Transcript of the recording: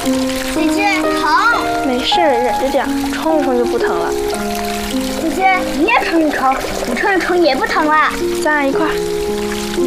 姐姐疼。 没事，忍着点，冲一冲就不疼了。 姐姐你也冲一冲，不冲一冲也不疼了。 咱俩一块。